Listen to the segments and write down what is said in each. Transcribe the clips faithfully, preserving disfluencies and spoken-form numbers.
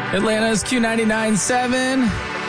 Atlanta's Q ninety-nine point seven.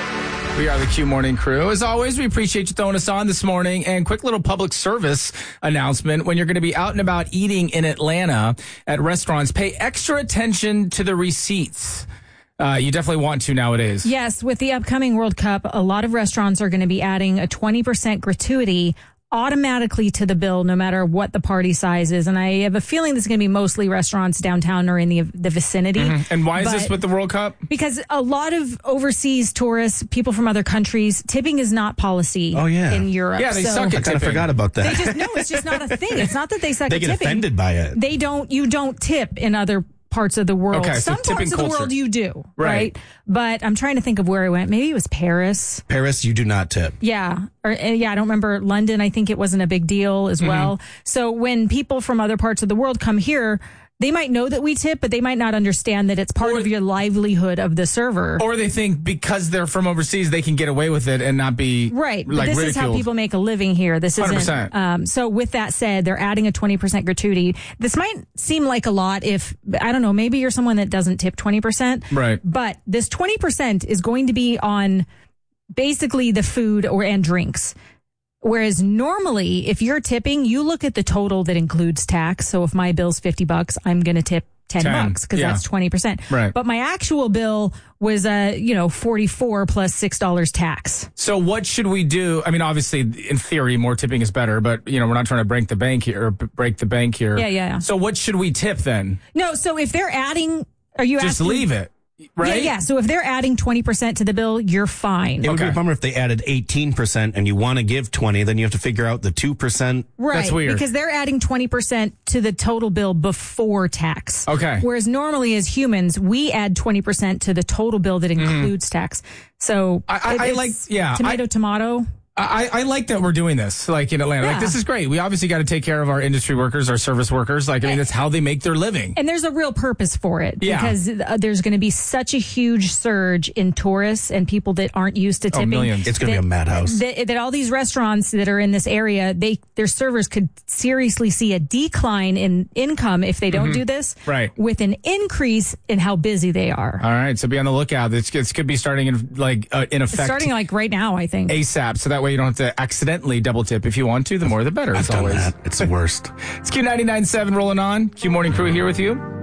We are the Q Morning Crew. As always, we appreciate you throwing us on this morning. And quick little public service announcement. When you're going to be out and about eating in Atlanta at restaurants, pay extra attention to the receipts. Uh, you definitely want to nowadays. Yes, with the upcoming World Cup, a lot of restaurants are going to be adding a twenty percent gratuity automatically to the bill, no matter what the party size is. And I have a feeling this is going to be mostly restaurants downtown or in the the vicinity. Mm-hmm. And why is but this with the World Cup? Because a lot of overseas tourists, people from other countries, tipping is not policy oh, yeah. in Europe. Yeah, they so suck at I kind of forgot about that. They just no, it's just not a thing. It's not that they suck they at get tipping. offended by it. They don't. You don't tip in other parts of the world. Okay, so Some parts of culture. the world you do, Right. right? But I'm trying to think of where I went. Maybe it was Paris. Paris, you do not tip. Yeah. Or, uh, yeah, I don't remember. London, I think it wasn't a big deal as mm-hmm. well. So when people from other parts of the world come here, they might know that we tip, but they might not understand that it's part or, of your livelihood of the server. Or they think because they're from overseas, they can get away with it and not be right. Like, but this ridiculed. is how people make a living here. This one hundred isn't. percent. Um, so with that said, they're adding a twenty percent gratuity. This might seem like a lot if, I don't know, maybe you're someone that doesn't tip twenty percent. Right. But this twenty percent is going to be on basically the food or and drinks. Whereas normally, if you're tipping, you look at the total that includes tax. So if my bill's fifty bucks, I'm going to tip ten, ten bucks because yeah. that's twenty percent. Right. But my actual bill was, uh, you know, forty-four plus six dollars tax. So what should we do? I mean, obviously, in theory, more tipping is better, but, you know, we're not trying to break the bank here or break the bank here. Yeah, yeah, yeah. So what should we tip then? No, so if they're adding, are you Just asking? leave it. Right? Yeah, yeah. So if they're adding twenty percent to the bill, you're fine. It would Okay. be a bummer if they added eighteen percent and you want to give twenty, then you have to figure out the two percent. Right. That's weird. Because they're adding twenty percent to the total bill before tax. Okay. Whereas normally as humans, we add twenty percent to the total bill that includes mm. tax. So I, I, I like, yeah. Tomato, I, tomato. I, I like that we're doing this, like in Atlanta. Yeah. Like, this is great. We obviously got to take care of our industry workers, our service workers. Like, I mean, that's how they make their living. And there's a real purpose for it. Yeah. Because uh, there's going to be such a huge surge in tourists and people that aren't used to Oh, tipping. millions. It's going to be a madhouse. That, that all these restaurants that are in this area, they their servers could seriously see a decline in income if they don't mm-hmm. do this. Right. With an increase in how busy they are. All right. So be on the lookout. This, this could be starting in, like, uh, in effect. Starting like right now, I think. ASAP. So that way you don't have to accidentally double tip. If you want to, the more the better. I've as done always. that. It's the worst. It's Q ninety-nine point seven rolling on. Q Morning Crew here with you.